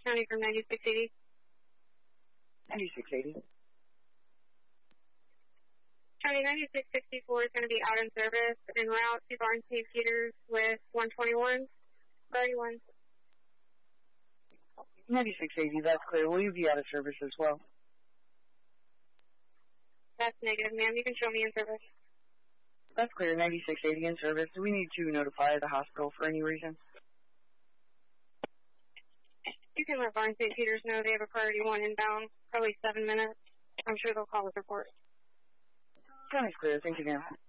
County from 9680. 9680. County 9664 is going to be out in service en route to Barnes St. Peters with 121. Priority 1. 9680, that's clear. Will you be out of service as well? That's negative, ma'am. You can show me in service. That's clear. 9680 in service. Do we need to notify the hospital for any reason? You can let Barnes St. Peters know they have a priority 1 inbound, probably 7 minutes. I'm sure they'll call with report. County's clear. Thank you, ma'am.